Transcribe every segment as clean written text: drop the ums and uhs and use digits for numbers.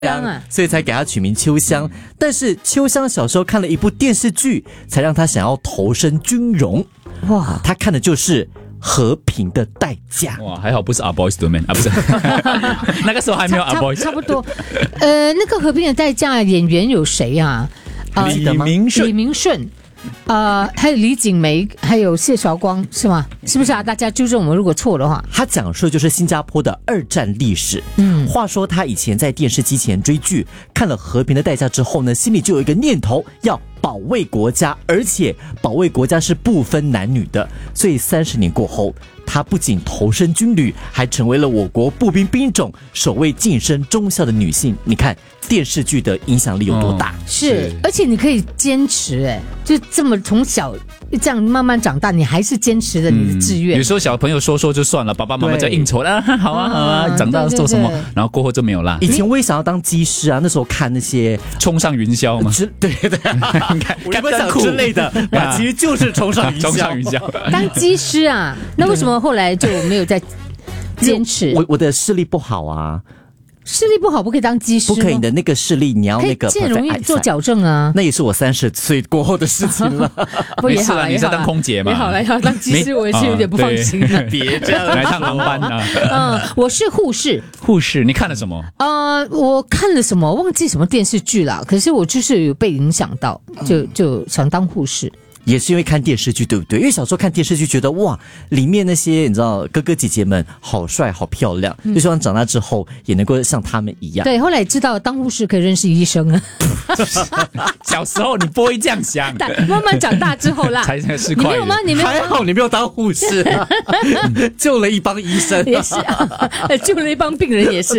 所以才给他取名秋香。但是秋香小时候看了一部电视剧，才让他想要投身军容。哇，他看的就是和平的代价。 哇，还好不是 A Boys to Men 啊，不是，那个时候还没有 A Boys， 差不多。那个和平的代价演员有谁啊？ 李明顺。还有李锦梅，还有谢韶光，是吗？是不是啊？大家纠正我们，如果错的话。 他讲述的就是新加坡的2战历史。话说他以前在电视机前追剧，看了《和平的代价》之后呢，心里就有一个念头，要保卫国家，而且保卫国家是不分男女的。所以30年过后，她不仅投身军旅，还成为了我国步兵兵种首位晋升中校的女性。你看电视剧的影响力有多大？ 是，而且你可以坚持，就这么从小这样慢慢长大，你还是坚持了你的志愿。 有时候小朋友说就算了，爸爸妈妈在应酬了，好啊好啊，长大做什么？然后过后就没有啦。 以前我也想要当机师啊，那时候看那些冲上云霄嘛， 对，我有想之类的，其实就是冲上云霄。 当机师啊，那为什么后来就没有再坚持？ 我的视力不好啊。 视力不好不可以当机师吗？ 不可以，你的那个视力你要那个可以容易做矫正啊。 那也是我30岁过后的事情了。 不也好了， 你在当空姐嘛？ 也好了，要当机师我也是有点不放心了。 别这样， 来趟航班啊。 我是护士。 护士，你看了什么？ 我看了什么？忘记什么电视剧了。可是我就是有被影响到，就想当护士。 也是因为看电视剧，对不对？因为小时候看电视剧觉得哇，里面那些你知道哥哥姐姐们好帅好漂亮，就希望长大之后也能够像他们一样。 对，后来知道当护士可以认识医生啊。 小时候你不会这样想， 慢慢长大之后啦， 才是快。 你没有吗？你没有吗？ 还好你没有当护士啊，救了一帮医生， 也是救了一帮病人也是。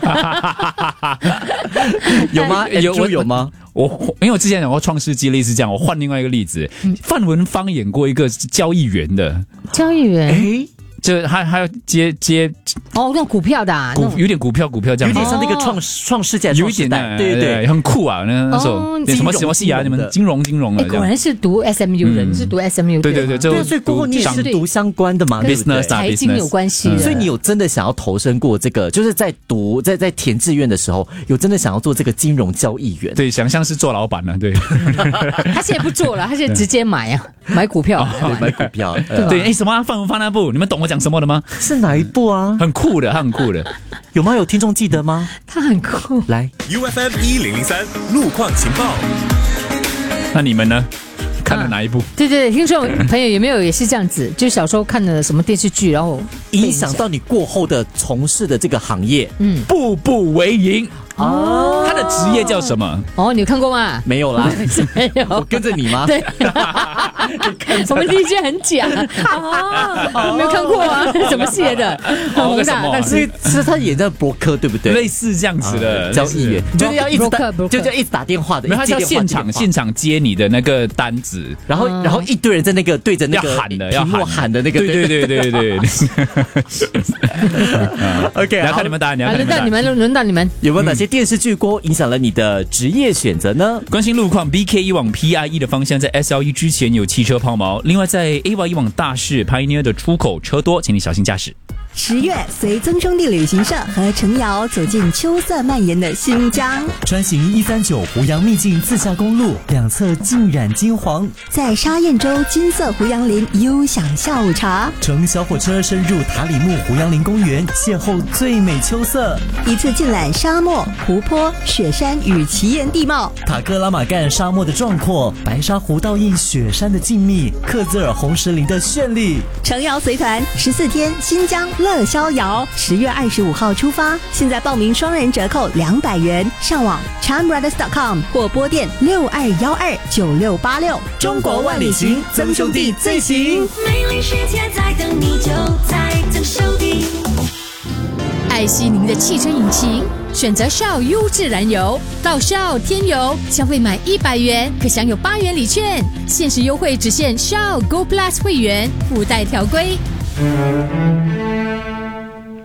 有吗？有吗？ 因为我之前讲过《创世纪》类似这样，我换另外一个例子，范文芳演过一个交易员的。 交易员， 就还要接那种股票的， 有点股票这样， 有点像那个创世纪， 有一点的，对，很酷啊！那时候什么戏啊？你们金融的， 果然是读 SMU 人，是读 SMU 对， 所以过后你也是读相关的嘛 ，business 财经有关系的。 所以你有真的想要投身过这个，就是在填志愿的时候，有真的想要做这个金融交易员？ 对，想象是做老板了，对。 他现在不做了，他现在直接买股票， 买股票。 对，什么范文芳那部，你们懂我讲什么的吗？ 是哪一部啊？ 很酷的，他很酷的。 有吗？有听众记得吗？ 他很酷。 来 ，UFM 1003路况情报。 那你们呢？看了哪一部？ 对，听众朋友有没有也是这样子？就小时候看了什么电视剧，然后影响到你过后的从事的这个行业？ 步步为营。他的职业叫什么？ 你有看过吗？ 没有啦， 没有。 我跟着你吗？ 对，我们 DJ 很假没有看过啊，什么戏的？很红的，但是他演在博客，对不对？ 类似这样子的交易员，就是要一直打电话的， 他要现场接你的那个单子， 然后一堆人在那个对着那个屏幕喊的那个， 对。 OK， 来看你们答案， 轮到你们， 有没有哪些电视剧过后影响了你的职业选择呢？ 关心路况 ，BK 往 PIE 的方向，在 SLE 之前有汽车抛锚。另外，在 AY 往大市 Pioneer 的出口车多，请你小心驾驶。 10月，随曾兄弟旅行社和程瑶走进秋色蔓延的新疆， 穿行139湖阳秘境自驾公路，两侧浸染金黄， 在沙燕洲金色湖杨林悠享下午茶， 乘小火车深入塔里木湖杨林公园，邂逅最美秋色， 一次尽览沙漠、湖泊、雪山与奇岩地貌， 塔克拉玛干沙漠的壮阔，白沙湖倒映雪山的静谧，克孜尔红石林的绚丽。 程瑶随团14天新疆乐逍遥，10月25号出发，现在报名双人折扣200元，上网 charmbrothers.com 或拨电62129686。 中国万里行，曾兄弟最行。 美丽世界在等你，就在曾兄弟。 爱惜您的汽车引擎，选择 Shell 优质燃油，到 Shell 添油，消费满100元可享有8元礼券，限时优惠只限 Shell Go Plus 会员，附带条规。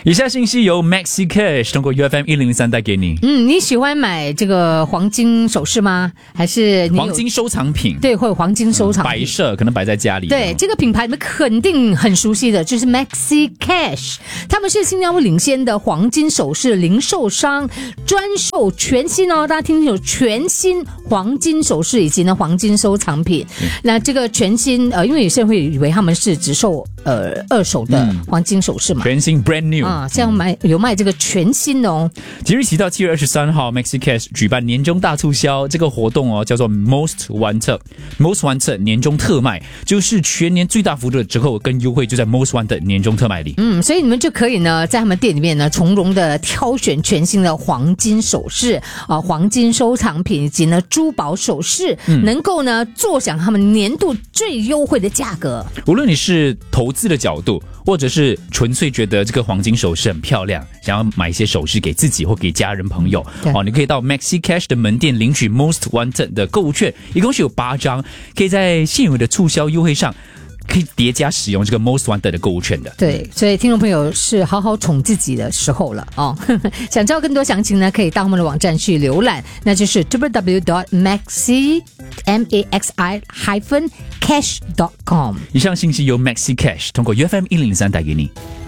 以下信息由 Maxi Cash 通过 UFM 103带给你。 你喜欢买这个黄金首饰吗？还是你有黄金收藏品？ 对，会有黄金收藏品摆设可能摆在家里。 对，这个品牌你们肯定很熟悉的，就是 Maxi Cash， 他们是新加坡领先的黄金首饰零售商，专售全新哦，大家听清楚，全新黄金首饰以及呢黄金收藏品。那这个全新因为有些人会以为他们是只售二手的黄金首饰嘛， 全新 brand new 啊，这样有卖这个全新的哦。 即日起到7月23号 ，Maxi Cash 举办年终大促销，这个活动哦叫做 Most Wanted 年终特卖，就是全年最大幅度的折扣跟优惠就在 Most Wanted 年终特卖里。 所以你们就可以呢在他们店里面呢从容的挑选全新的黄金首饰黄金收藏品以及呢珠宝首饰，能够呢坐享他们年度最优惠的价格。 无论你是投资的角度，或者是纯粹觉得这个黄金首饰很漂亮，想要买一些首饰给自己或给家人朋友你可以到 Maxi Cash 的门店领取 Most Wanted 的购物券，一共是有8张，可以在现有的促销优惠上可以叠加使用这个 Most Wanted 的购物券的。 对，所以听众朋友是好好宠自己的时候了哦。想知道更多详情呢，可以到我们的网站去浏览，那就是 www.maxi-cash.com。 以上信息由 Maxi Cash 通过 UFM 103带给你。